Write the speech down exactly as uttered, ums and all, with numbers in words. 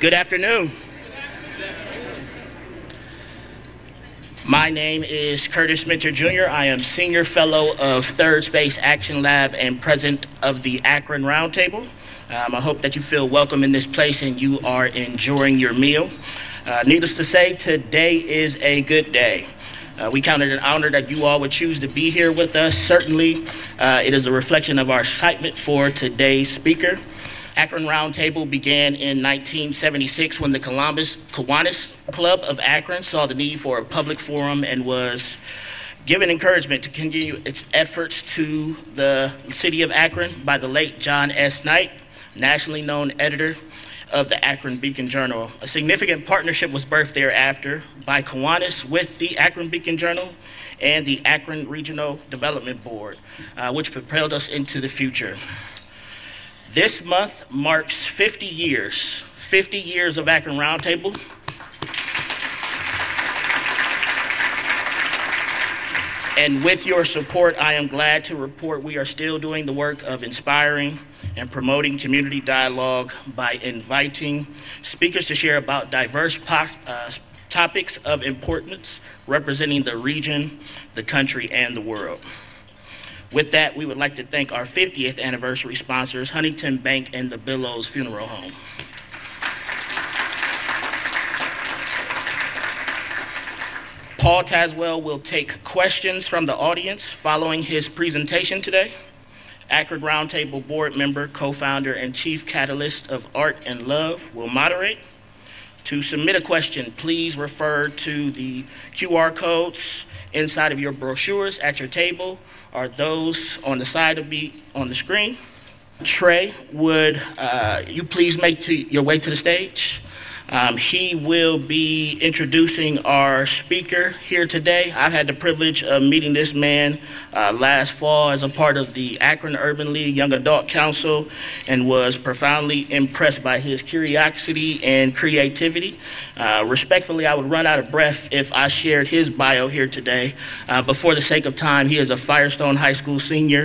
Good afternoon. My name is Curtis Minter Junior I am Senior Fellow of Third Space Action Lab and President of the Akron Roundtable. Um, I hope that you feel welcome in this place and you are enjoying your meal. Uh, needless to say, today is a good day. Uh, we count it an honor that you all would choose to be here with us. Certainly, uh, it is a reflection of our excitement for today's speaker. Akron Roundtable began in nineteen seventy-six when the Columbus Kiwanis Club of Akron saw the need for a public forum and was given encouragement to continue its efforts to the city of Akron by the late John S. Knight, nationally known editor of the Akron Beacon Journal. A significant partnership was birthed thereafter by Kiwanis with the Akron Beacon Journal and the Akron Regional Development Board, uh, which propelled us into the future. This month marks fifty years, fifty years of Akron Roundtable. And with your support, I am glad to report we are still doing the work of inspiring and promoting community dialogue by inviting speakers to share about diverse po uh, topics of importance representing the region, the country, and the world. With that, we would like to thank our fiftieth anniversary sponsors, Huntington Bank and the Billows Funeral Home. Paul Tazwell will take questions from the audience following his presentation today. Akron Roundtable board member, co-founder, and chief catalyst of Art and Love will moderate. To submit a question, please refer to the Q R codes inside of your brochures at your table or those on the side of me on the screen. Trey, would uh, you please make to your way to the stage? Um, he will be introducing our speaker here today. I've had the privilege of meeting this man uh, last fall as a part of the Akron Urban League Young Adult Council and was profoundly impressed by his curiosity and creativity. Uh, respectfully, I would run out of breath if I shared his bio here today. Uh, but for the sake of time, he is a Firestone High School senior